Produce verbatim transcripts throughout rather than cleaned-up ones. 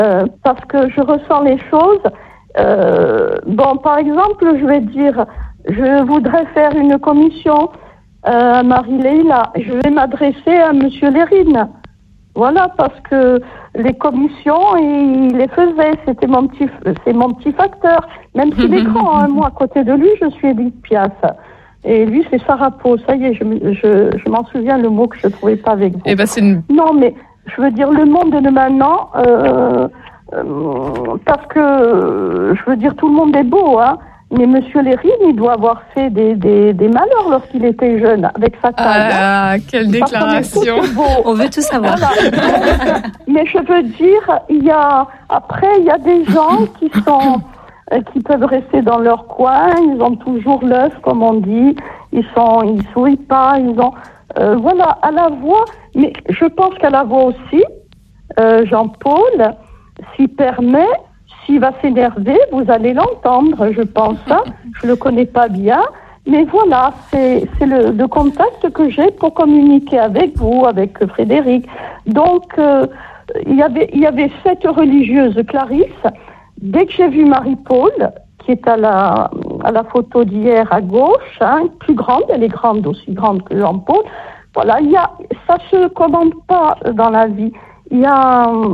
euh, parce que je ressens les choses. Euh, bon, par exemple, je vais dire, je voudrais faire une commission euh, à Marie-Leila. Je vais m'adresser à Monsieur Lérine. Voilà, parce que les commissions, il les faisait. C'était mon petit, c'est mon petit facteur. Même s'il est grand, hein, moi, à côté de lui, je suis Edith Piaf. Et lui, c'est Sarapo. Ça y est, je, je, je m'en souviens le mot que je ne trouvais pas avec vous. Eh ben, c'est une... Non, mais je veux dire, le monde de maintenant, euh, euh, parce que, je veux dire, tout le monde est beau, hein. Mais Monsieur Lérine, il doit avoir fait des, des, des malheurs lorsqu'il était jeune, avec sa taille. Ah, quelle déclaration! On veut tout savoir. Voilà. Mais je veux dire, il y a, après, il y a des gens qui sont, euh, qui peuvent rester dans leur coin, ils ont toujours l'œuf, comme on dit, ils sont, ils sourient pas, ils ont, euh, voilà, à la voix, mais je pense qu'à la voix aussi, euh, Jean-Paul, s'y permet, s'il va s'énerver, vous allez l'entendre, je pense. Hein. Je le connais pas bien, mais voilà, c'est, c'est le, le contact que j'ai pour communiquer avec vous, avec Frédéric. Donc, euh, il y avait, il y avait cette religieuse Clarisse. Dès que j'ai vu Marie-Paul, qui est à la, à la photo d'hier à gauche, hein, plus grande, elle est grande, aussi grande que Jean-Paul. Voilà, il y a, ça se commande pas dans la vie. Il y a euh,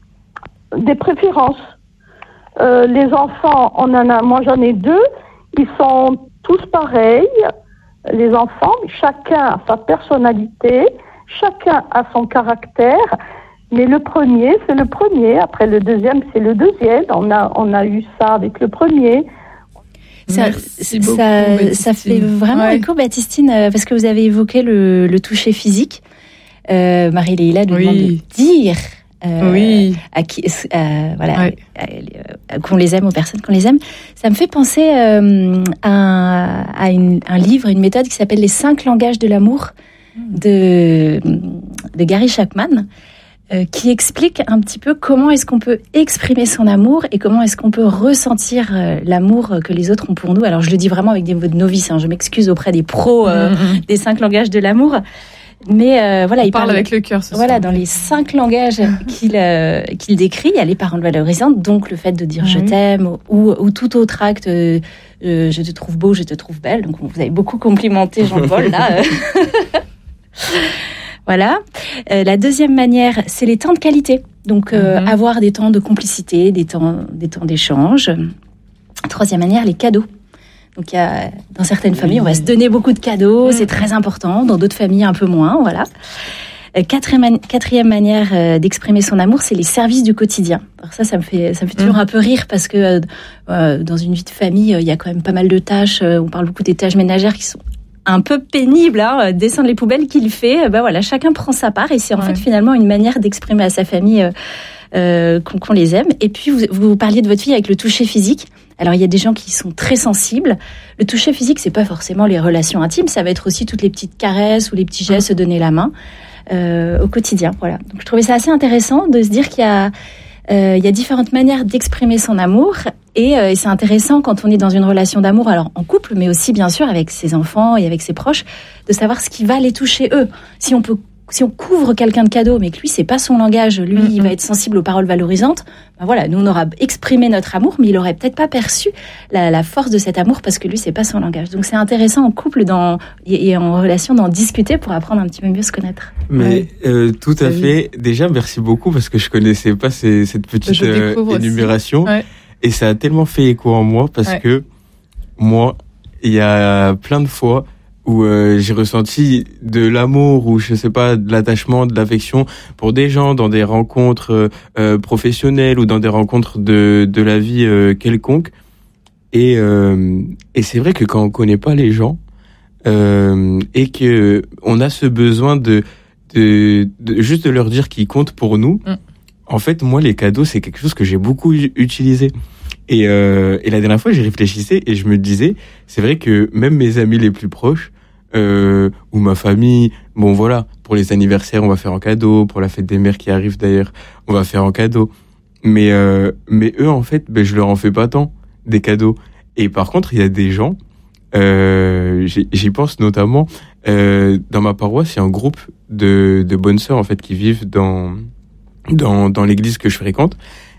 des préférences. Euh, les enfants, on en a, moi j'en ai deux, ils sont tous pareils, les enfants, chacun a sa personnalité, chacun a son caractère, mais le premier, c'est le premier, après le deuxième, c'est le deuxième, on a, on a eu ça avec le premier. Ça, Merci ça, beaucoup, ça fait vraiment ouais. écho, Baptistine, parce que vous avez évoqué le, le toucher physique. Euh, Marie-Leila nous oui. demande de dire euh, oui. à qui, euh, voilà, ouais. à, à, qu'on les aime, aux personnes qu'on les aime. Ça me fait penser euh, à, à une, un livre, une méthode qui s'appelle Les cinq langages de l'amour de, de Gary Chapman, euh, qui explique un petit peu comment est-ce qu'on peut exprimer son amour et comment est-ce qu'on peut ressentir euh, l'amour que les autres ont pour nous. Alors je le dis vraiment avec des mots de novice, hein, je m'excuse auprès des pros euh, mm-hmm. des cinq langages de l'amour. Mais euh, voilà, on il parle, parle avec le cœur. Ce voilà, soir. dans les cinq langages qu'il euh, qu'il décrit, il y a les paroles valorisantes, donc le fait de dire mmh. je t'aime ou, ou tout autre acte, euh, euh, je te trouve beau, je te trouve belle. Donc vous avez beaucoup complimenté Jean-Paul là. Voilà. Euh, la deuxième manière, c'est les temps de qualité. Donc euh, mmh. avoir des temps de complicité, des temps, des temps d'échange. Troisième manière, les cadeaux. Donc, il y a, dans certaines familles, on va se donner beaucoup de cadeaux, mmh. c'est très important. Dans d'autres familles, un peu moins, voilà. Quatrième, quatrième manière euh, d'exprimer son amour, c'est les services du quotidien. Alors ça, ça me fait, ça me fait toujours mmh. un peu rire parce que euh, dans une vie de famille, il y a quand même pas mal de tâches. On parle beaucoup des tâches ménagères qui sont un peu pénibles. Hein. Descendre les poubelles qu'il fait, ben voilà, chacun prend sa part et c'est en ouais. fait finalement une manière d'exprimer à sa famille euh, euh, qu'on, qu'on les aime. Et puis, vous, vous parliez de votre fille avec le toucher physique. Alors, il y a des gens qui sont très sensibles. Le toucher physique, c'est pas forcément les relations intimes. Ça va être aussi toutes les petites caresses ou les petits gestes, se donner la main euh, au quotidien. Voilà. Donc, je trouvais ça assez intéressant de se dire qu'il y a, euh, il y a différentes manières d'exprimer son amour. Et, euh, et c'est intéressant quand on est dans une relation d'amour, alors en couple, mais aussi bien sûr avec ses enfants et avec ses proches, de savoir ce qui va les toucher eux. Si on peut Si on couvre quelqu'un de cadeaux, mais que lui, c'est pas son langage, lui, mm-hmm. il va être sensible aux paroles valorisantes, ben voilà, nous, on aura exprimé notre amour, mais il aurait peut-être pas perçu la, la force de cet amour parce que lui, c'est pas son langage. Donc, c'est intéressant en couple d'en, et en relation d'en discuter pour apprendre un petit peu mieux se connaître. Mais ouais. euh, tout à fait. Déjà, merci beaucoup parce que je connaissais pas ces, cette petite euh, énumération. Ouais. Et ça a tellement fait écho en moi parce ouais. que moi, il y a plein de fois où euh, j'ai ressenti de l'amour ou je sais pas de l'attachement, de l'affection pour des gens dans des rencontres euh, professionnelles ou dans des rencontres de de la vie euh, quelconque et euh, et c'est vrai que quand on connaît pas les gens euh, et que on a ce besoin de de, de juste de leur dire qu'ils comptent pour nous. Mm. En fait, moi les cadeaux c'est quelque chose que j'ai beaucoup utilisé. Et, euh, et la dernière fois, j'y réfléchissais et je me disais, c'est vrai que même mes amis les plus proches, euh, ou ma famille, bon voilà, pour les anniversaires, on va faire en cadeau, pour la fête des mères qui arrive d'ailleurs, on va faire en cadeau. Mais, euh, mais eux, en fait, ben, je leur en fais pas tant, des cadeaux. Et par contre, il y a des gens, euh, j'y, j'y pense notamment, euh, dans ma paroisse, il y a un groupe de, de bonnes sœurs, en fait, qui vivent dans, dans, dans l'église que je fréquente.